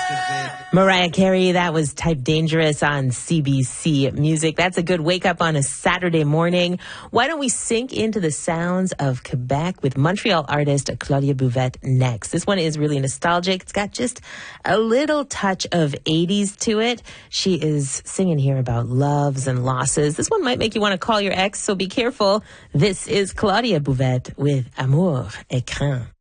Mariah Carey, that was Type Dangerous on CBC Music. That's a good wake up on a Saturday morning. Why don't we sink into the sounds of Quebec with Montreal artist Claudia Bouvette next. This one is really nostalgic. It's got just a little touch of 80s to it. She is singing here about loves and losses. This one might make you want to call your ex, so be careful. This is Claudia Bouvette with Amour et Crainte.